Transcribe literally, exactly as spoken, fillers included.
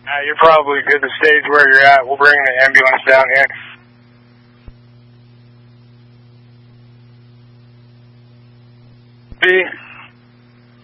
Uh, you're probably good to stage where you're at. We'll bring the ambulance down here. B.